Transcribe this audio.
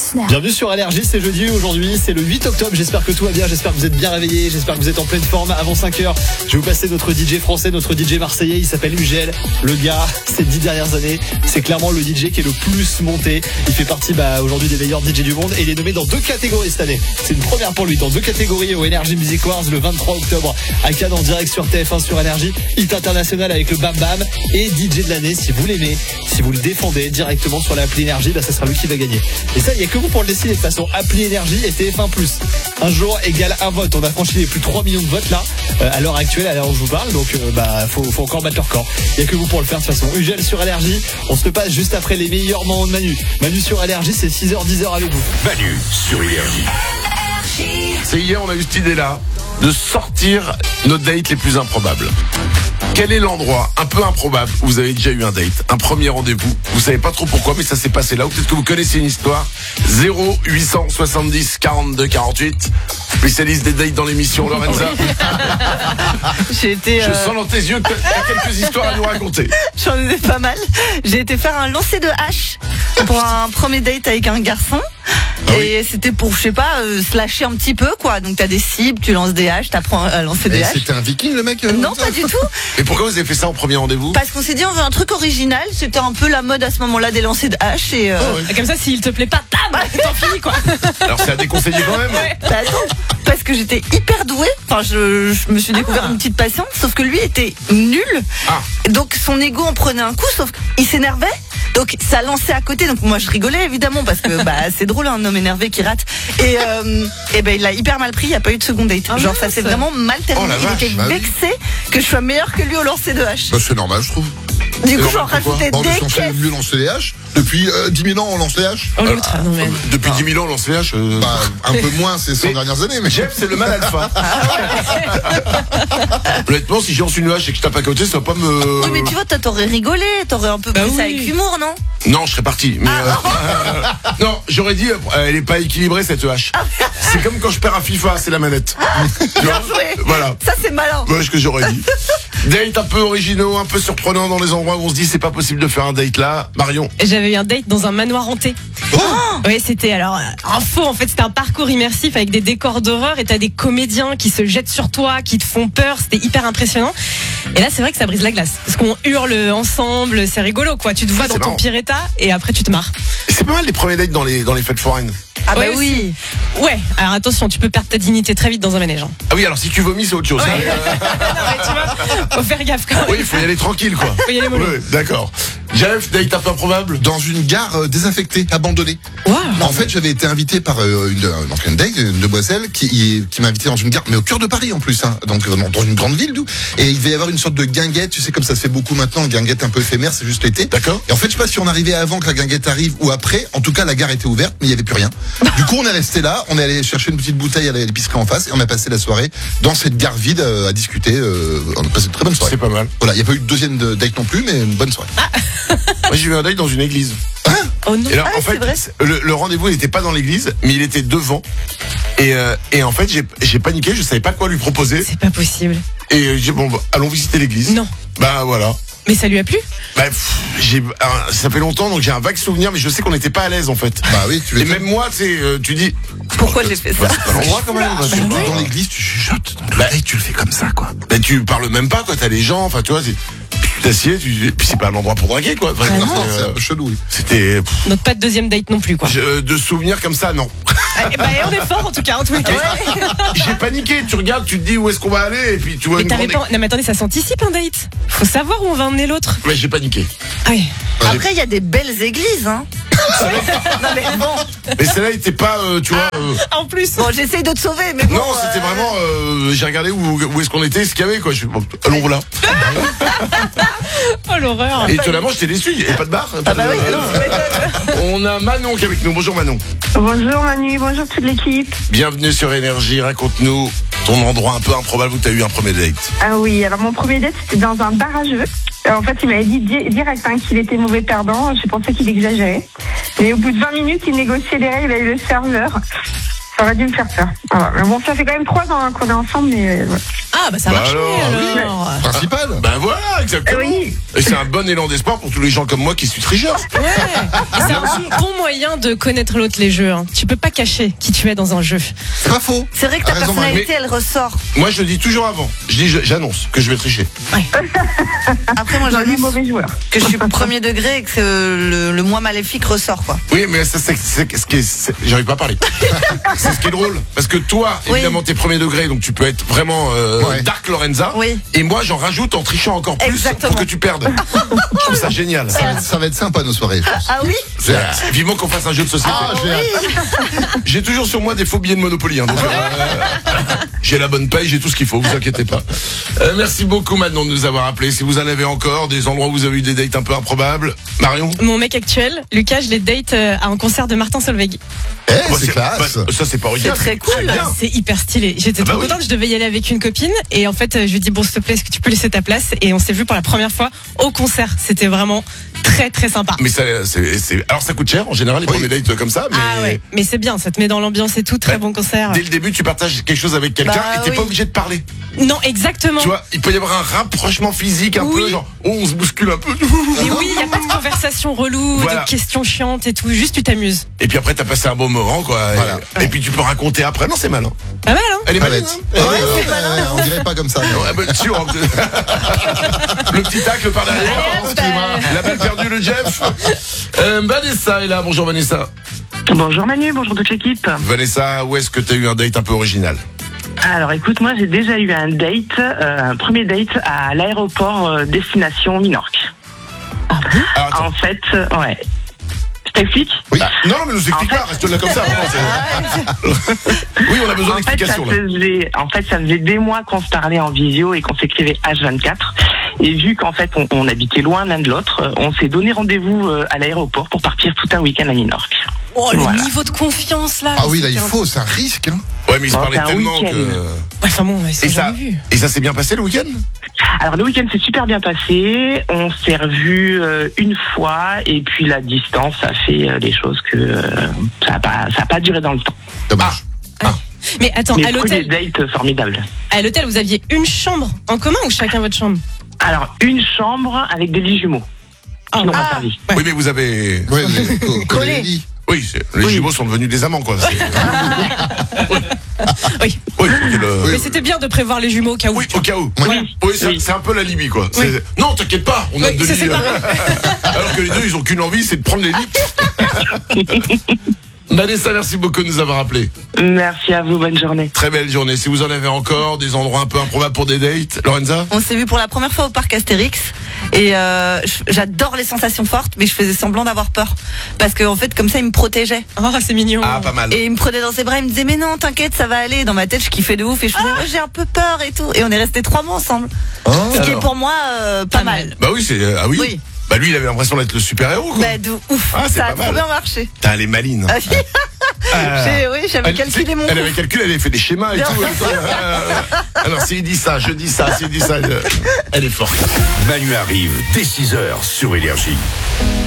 Bienvenue sur Énergie, c'est jeudi aujourd'hui, c'est le 8 octobre, j'espère que tout va bien, j'espère que vous êtes bien réveillés, j'espère que vous êtes en pleine forme. Avant 5h, je vais vous passer notre DJ français, notre DJ marseillais, il s'appelle Ugel. Le gars, ces 10 dernières années, c'est clairement le DJ qui est le plus monté. Il fait partie aujourd'hui des meilleurs DJ du monde et il est nommé dans 2 catégories cette année. C'est une première pour lui, dans 2 catégories au Energy Music Awards le 23 octobre à Cannes en direct sur TF1 sur Énergie. Hit international avec le Bam Bam et DJ de l'année si vous l'aimez, si vous le défendez directement sur l'appli Énergie, ça sera lui qui va gagner. Et ça, il n'y a que vous pour le décider de toute façon. Appli Énergie et TF1+. Un jour égale un vote. On a franchi les plus de 3 millions de votes là, à l'heure actuelle, à l'heure où je vous parle. Donc, faut encore battre leur record. Il n'y a que vous pour le faire de toute façon. Ugel sur Énergie. On se le passe juste après les meilleurs moments de Manu. Manu sur Énergie, c'est 6h, 10h avec vous. Manu sur Énergie. C'est hier, on a eu cette idée-là de sortir nos dates les plus improbables. Quel est l'endroit un peu improbable où vous avez déjà eu un date, un premier rendez-vous, vous savez pas trop pourquoi, mais ça s'est passé là, ou peut-être que vous connaissez une histoire. 0870 42 48, spécialiste des dates dans l'émission, Lorenza. Je sens dans tes yeux que tu as quelques histoires à nous raconter. J'en ai pas mal. J'ai été faire un lancer de hache pour un premier date avec un garçon. Et c'était pour, je sais pas, se lâcher un petit peu, quoi. Donc t'as des cibles, tu lances des haches, t'apprends à lancer des haches. C'était un viking, le mec Non, pas du tout. Et pourquoi vous avez fait ça en premier rendez-vous? Parce qu'on s'est dit, on veut un truc original. C'était un peu la mode à ce moment-là des lancers de haches. Et Comme ça, s'il te plaît pas, t'en finis, quoi. Alors c'est à déconseiller quand même. Ouais. Bah attends, parce que j'étais hyper douée. Enfin, je me suis découvert une petite passion. Sauf que lui était nul. Donc son ego en prenait un coup, sauf qu'il s'énervait. Donc ça lançait à côté, donc moi je rigolais évidemment parce que c'est drôle un homme énervé qui rate. Et il l'a hyper mal pris, il n'y a pas eu de second date. Genre ça s'est vraiment mal terminé. Il était vexé que je sois meilleure que lui au lancer de hache. C'est normal, je trouve. Du coup j'en rajoutais On des est censé mieux lancer les haches. Depuis 10 000 ans on lance les haches. Depuis 10 000 ans on lance les haches. Un peu moins ces 100 dernières années, mais Jeff, c'est le mal alpha. Honnêtement, si j'ai lancé une hache et que je tape à côté, ça va pas me... Oui mais tu vois, t'aurais rigolé, t'aurais un peu pris ça avec humour, non? Non, je serais parti. Mais non, j'aurais dit, elle est pas équilibrée cette hache. C'est comme quand je perds à FIFA, c'est la manette. Bien joué. Voilà. Ça c'est malin. Ouais, ce que j'aurais dit. Date un peu originaux, un peu surprenant dans les endroits où on se dit c'est pas possible de faire un date là. Marion. J'avais eu un date dans un manoir hanté. Oui, c'était info, en fait, c'était un parcours immersif avec des décors d'horreur et t'as des comédiens qui se jettent sur toi, qui te font peur, c'était hyper impressionnant. Et là, c'est vrai que ça brise la glace parce qu'on hurle ensemble, c'est rigolo quoi. Tu te vois dans ton pire état et après tu te marres. Et c'est pas mal les premiers dates dans les fêtes foraines. Ah bah Ouais, oui. Ouais, alors attention, tu peux perdre ta dignité très vite dans un manège. Ah oui, alors si tu vomis c'est autre chose. Ouais. Non, mais tu vois, faut faire gaffe quand même. Oui, il faut y aller tranquille quoi. Faut y aller mollo. Oui, d'accord. Jeff, date un peu improbable. dans une gare désaffectée, abandonnée. Wow. En fait, j'avais été invité par une ancienne date, une demoiselle, qui m'a invité dans une gare, mais au cœur de Paris en plus, donc dans une grande ville, d'où. Et il devait y avoir une sorte de guinguette, tu sais, comme ça se fait beaucoup maintenant, une guinguette un peu éphémère, c'est juste l'été. D'accord. Et en fait, je sais pas si on arrivait avant que la guinguette arrive ou après. En tout cas, la gare était ouverte, mais il y avait plus rien. Du coup, on est resté là, on est allé chercher une petite bouteille à l'épicerie en face, et on a passé la soirée dans cette gare vide à discuter. On a passé une très bonne soirée. C'est pas mal. Voilà, il n'y a pas eu de deuxième date non plus, mais une bonne soirée. Moi j'ai eu un date dans une église. Oh non. Et alors, en c'est vrai. fait, le rendez-vous n'était pas dans l'église, mais il était devant. Et en fait, j'ai paniqué, je savais pas quoi lui proposer. C'est pas possible. Et j'ai dit, bon, allons visiter l'église. Non. Bah voilà. Mais ça lui a plu? Ça fait longtemps, donc j'ai un vague souvenir, mais je sais qu'on n'était pas à l'aise en fait. Bah oui, tu Et l'as même moi, tu dis, Pourquoi j'ai fait ça? c'est pas l'endroit quand même. dans l'église, tu chuchotes. Dans le date, tu le fais comme ça, quoi. Mais tu parles même pas, quoi. T'as les gens, enfin, tu vois, tu t'assieds, puis c'est pas un endroit pour draguer, quoi. Enfin, Non, c'est un peu chelou, oui. c'était Donc pas de deuxième date non plus quoi. de souvenirs comme ça, non. On est fort en tout cas, en tous les cas. J'ai paniqué. Tu regardes, tu te dis où est-ce qu'on va aller, et puis tu vois Mais une t'avais grande. pas... Non mais attendez, ça s'anticipe un date. Faut savoir où on va emmener l'autre. Mais j'ai paniqué. Ah oui. Après, il y a des belles églises, hein. Non mais bon. Mais celle-là était pas, tu vois. En plus. Bon, j'essaye de te sauver, mais bon. Non, c'était vraiment. J'ai regardé où est-ce qu'on était, ce qu'il y avait, quoi. Je fais, bon, allons voilà. Oh l'horreur. Et étonnamment, j'étais déçu. Il n'y avait pas de bar. Ah bah oui, non, tu m'étonnes. On a Manon qui est avec nous. Bonjour Manon. Bonjour Manu, bonjour toute l'équipe. Bienvenue sur Énergie. Raconte-nous ton endroit un peu improbable où tu as eu un premier date. Ah oui, alors mon premier date c'était dans un bar à jeux. En fait, il m'avait dit direct qu'il était mauvais perdant. Je pensais qu'il exagérait. Et au bout de 20 minutes, il négociait les règles avec le serveur. Ça aurait dû me faire peur. Voilà. Mais bon, ça fait quand même 3 ans qu'on est ensemble, mais ouais. Ah Ah, bah ça marche alors. Principal. Ben voilà, exactement. Oui. Et c'est un bon élan d'espoir pour tous les gens comme moi qui suis tricheur. Ouais. Et c'est un bon moyen de connaître l'autre, les jeux. Hein. Tu peux pas cacher qui tu es dans un jeu. C'est pas faux. C'est vrai que ta T'as raison, personnalité, elle ressort. Moi, je le dis toujours avant. J'annonce que je vais tricher. Après, moi, Dans les j'annonce mauvais joueurs. que je suis premier degré et que le moi maléfique ressort, quoi. Oui, mais ça, c'est ce qui est. J'arrive pas à parler. C'est ce qui est drôle. Parce que toi, Oui. évidemment, t'es premier degré, donc tu peux être vraiment Ouais. Dark Lorenza. Oui. Et moi, j'en rajoute en trichant encore plus Exactement. pour que tu perdes. Je trouve ça génial. Ça va être sympa nos soirées, je pense. Ah oui? Vivement qu'on fasse un jeu de société. Ah, j'ai hâte. J'ai toujours sur moi des faux billets de Monopoly. Hein, donc, j'ai la bonne paye, j'ai tout ce qu'il faut, vous inquiétez pas. Merci beaucoup Manon de nous avoir appelé. Si vous en avez encore, des endroits où vous avez eu des dates un peu improbables. Marion? Mon mec actuel, Lucas, je l'ai date à un concert de Martin Solveig. Eh, Bah, c'est classe. bah, ça c'est pas original. C'est très cool. bien. C'est hyper stylé. J'étais bah trop oui. contente, je devais y aller avec une copine et en fait je lui ai dit bon s'il te plaît est-ce que tu peux laisser ta place et on s'est vu pour la première fois au concert. C'était vraiment très très sympa. Mais ça, alors ça coûte cher en général les Oui. premiers dates comme ça. Mais Ah ouais, mais c'est bien, ça te met dans l'ambiance et tout, très bon concert. dès le début, tu partages quelque chose avec quelqu'un Bah et t'es oui. pas obligé de parler. Non, exactement. Tu vois, il peut y avoir un rapprochement physique un Oui. peu, genre on se bouscule un peu. Mais oui, il n'y a pas de conversation relou, Voilà. de questions chiantes et tout, juste tu t'amuses. Et puis après, t'as passé un bon moment, quoi. Voilà. Et puis tu peux raconter après. Non, c'est malin. Pas mal, hein? Elle est Pas malin. bête. Hein. Ouais, on dirait pas comme ça. mais Ouais, bah, sûr. Le petit tacle par derrière. Excusez-moi. La balle perdue, le Jeff. Vanessa est là. Bonjour Vanessa. Bonjour Manu, bonjour toute l'équipe. Vanessa, où est-ce que t'as eu un date un peu original? Alors écoute, moi j'ai déjà eu un date, un premier date à l'aéroport destination Minorque. Alors, attends. En fait, ouais. Je t'explique. Oui. Bah, non, mais nous explique En pas, reste là comme ça. vraiment, oui, on a besoin En fait, ça d'explications là. faisait des mois qu'on se parlait en visio et qu'on s'écrivait H24. Et vu qu'en fait on habitait loin l'un de l'autre, on s'est donné rendez-vous à l'aéroport pour partir tout un week-end à Minorque. Oh, le Voilà. niveau de confiance là. Ah oui, là, il c'était faut, c'est un risque. Hein. Ouais, mais il se Bon, parlait c'est un tellement week-end. que. Ouais, enfin bon, ouais, c'est Et ça, jamais vu. et ça s'est bien passé le week-end? Alors le week-end s'est super bien passé, on s'est revus une fois et puis la distance a fait des choses que ça a pas duré dans le temps. Dommage. Mais attends, Mais à premier l'hôtel, date formidable. vous aviez une chambre en commun ou chacun votre chambre? Alors une chambre avec des lits jumeaux qui n'ont pas servi. Ouais. Oui, mais vous avez. Ouais, mais collé les lits. Oui, les Oui. jumeaux sont devenus des amants, quoi. Oui. Oui, le- Mais c'était bien de prévoir les jumeaux au cas où. oui, au cas où. Oui. Oui, Oui. c'est un peu la Libye, quoi. Non, t'inquiète pas, on a Oui, deux c'est lits. séparé. Alors que les deux, ils ont qu'une envie, c'est de prendre les lits. Vanessa, merci beaucoup de nous avoir appelés. Merci à vous, bonne journée. Très belle journée. Si vous en avez encore, des endroits un peu improbables pour des dates, Lorenza? On s'est vu pour la première fois au parc Astérix et j'adore les sensations fortes, mais je faisais semblant d'avoir peur parce que en fait comme ça il me protégeait Oh, c'est mignon. Ah, pas mal. et il me prenait dans ses bras, il me disait mais non t'inquiète ça va aller. Dans ma tête je kiffais de ouf et je faisais oh, j'ai un peu peur et tout et on est restés 3 mois ensemble. Oh. Ce qui est Alors. pour moi pas mal. Bah oui, c'est. Ah oui? Oui. Bah lui, il avait l'impression d'être le super-héros, quoi. Bah de ouf, Ah, c'est ça a pas trop mal. bien marché. Putain, elle est maline. Ah, j'avais calculé mon Elle coup. avait calculé, elle avait fait des schémas et tout. Alors, s'il dit ça, je dis ça, s'il dit ça, elle est forte. Manu arrive dès 6h sur Énergie.